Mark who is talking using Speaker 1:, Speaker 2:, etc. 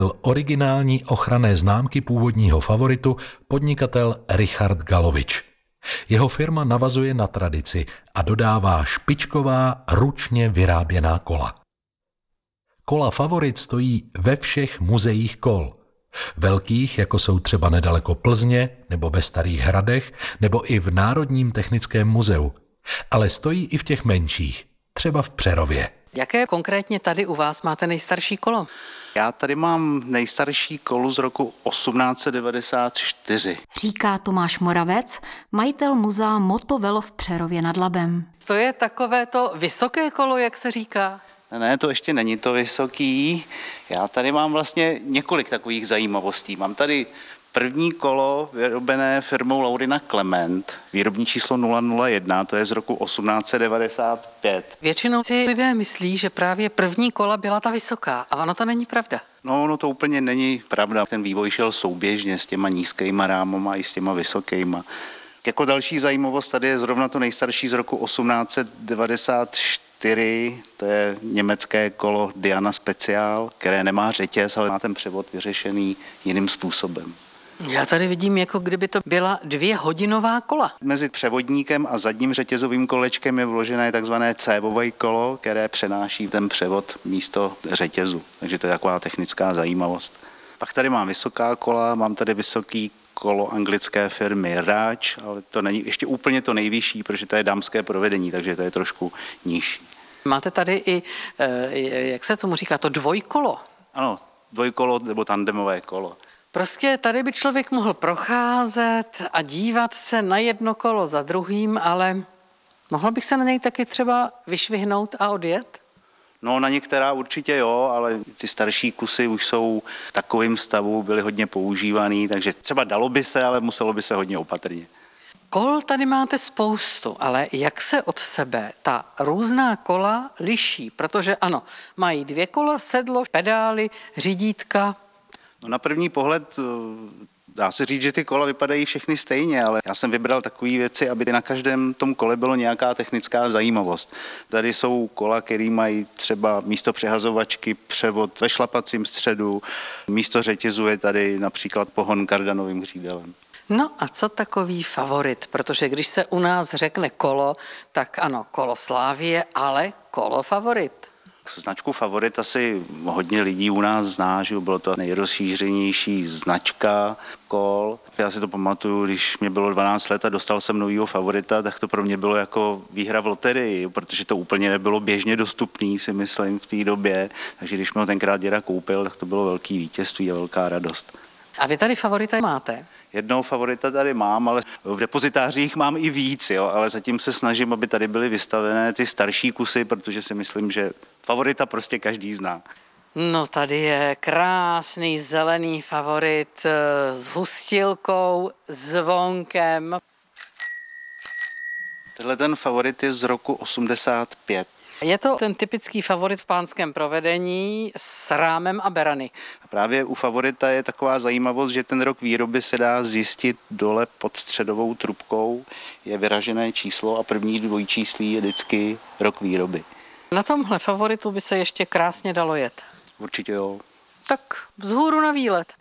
Speaker 1: originální ochranné známky původního favoritu podnikatel Richard Galovič. Jeho firma navazuje na tradici a dodává špičková, ručně vyráběná kola. Kola Favorit stojí ve všech muzeích kol. Velkých, jako jsou třeba nedaleko Plzně, nebo ve Starých Hradech, nebo i v Národním technickém muzeu. Ale stojí i v těch menších, třeba v Přerově.
Speaker 2: Jaké konkrétně tady u vás máte nejstarší kolo?
Speaker 3: Já tady mám nejstarší kolo z roku 1894.
Speaker 4: Říká Tomáš Moravec, majitel muzea Motovelo v Přerově nad Labem.
Speaker 2: To je takové to vysoké kolo, jak se říká?
Speaker 3: Ne, to ještě není to vysoký. Já tady mám vlastně několik takových zajímavostí. Mám tady první kolo vyrobené firmou Laurina Klement, výrobní číslo 001, to je z roku 1895.
Speaker 2: Většinou si lidé myslí, že právě první kola byla ta vysoká, a ono to není pravda.
Speaker 3: No, to úplně není pravda. Ten vývoj šel souběžně s těma nízkýma rámama i s těma vysokýma. Jako další zajímavost tady je zrovna to nejstarší z roku 1894, to je německé kolo Diana Special, které nemá řetěz, ale má ten převod vyřešený jiným způsobem.
Speaker 2: Já tady vidím, jako kdyby to byla 2hodinová kola.
Speaker 3: Mezi převodníkem a zadním řetězovým kolečkem je vložené takzvané cévové kolo, které přenáší ten převod místo řetězu. Takže to je taková technická zajímavost. Pak tady mám vysoká kola, mám tady vysoký kolo anglické firmy Raj, ale to není ještě úplně to nejvyšší, protože to je dámské provedení, takže to je trošku nižší.
Speaker 2: Máte tady i, jak se tomu říká, to dvojkolo?
Speaker 3: Ano, dvojkolo nebo tandemové kolo.
Speaker 2: Prostě tady by člověk mohl procházet a dívat se na jedno kolo za druhým, ale mohl bych se na něj taky třeba vyšvihnout a odjet?
Speaker 3: No, na některá určitě jo, ale ty starší kusy už jsou v takovém stavu, byly hodně používaný, takže třeba dalo by se, ale muselo by se hodně opatrně.
Speaker 2: Kol tady máte spoustu, ale jak se od sebe ta různá kola liší? Protože ano, mají 2 kola, sedlo, pedály, řídítka.
Speaker 3: No, na první pohled dá se říct, že ty kola vypadají všechny stejně, ale já jsem vybral takové věci, aby na každém tom kole bylo nějaká technická zajímavost. Tady jsou kola, které mají třeba místo přehazovačky převod ve šlapacím středu, místo řetězu je tady například pohon kardanovým hřídelem.
Speaker 2: No a co takový favorit? Protože když se u nás řekne kolo, tak ano, kolo Slávie, ale kolo Favorit.
Speaker 3: Značku Favorit asi hodně lidí u nás zná, že bylo to nejrozšířenější značka kol. Já si to pamatuju, když mě bylo 12 let a dostal jsem novýho Favorita, tak to pro mě bylo jako výhra v loterii, protože to úplně nebylo běžně dostupný, si myslím, v té době. Takže když mi ho tenkrát děda koupil, tak to bylo velký vítězství a velká radost.
Speaker 2: A vy tady Favorita máte?
Speaker 3: Jednoho Favorita tady mám, ale v depozitářích mám i víc, jo, ale zatím se snažím, aby tady byly vystavené ty starší kusy, protože si myslím, že Favorita prostě každý zná.
Speaker 2: No tady je krásný zelený Favorit s hustilkou, zvonkem.
Speaker 3: Tenhle ten Favorit je z roku 85.
Speaker 2: Je to ten typický Favorit v pánském provedení s rámem a berany.
Speaker 3: A právě u Favorita je taková zajímavost, že ten rok výroby se dá zjistit dole pod středovou trubkou. Je vyražené číslo a první dvojčíslí je vždycky rok výroby.
Speaker 2: Na tomhle Favoritu by se ještě krásně dalo jet.
Speaker 3: Určitě jo.
Speaker 2: Tak vzhůru na výlet.